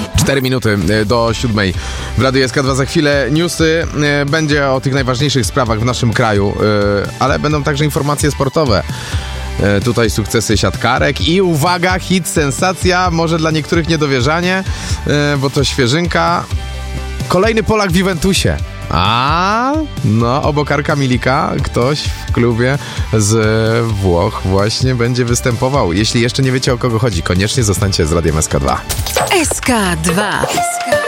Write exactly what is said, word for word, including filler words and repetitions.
cztery minuty do siódmej. W Radiu S K dwa za chwilę newsy. Będzie o tych najważniejszych sprawach w naszym kraju, ale będą także informacje sportowe. Tutaj sukcesy siatkarek i uwaga, hit, sensacja, może dla niektórych niedowierzanie, bo to świeżynka. Kolejny Polak w Juventusie. A, no, obok Arka Milika ktoś w klubie z Włoch właśnie będzie występował. Jeśli jeszcze nie wiecie, o kogo chodzi, koniecznie zostańcie z Radiem S K dwa. S K dwa.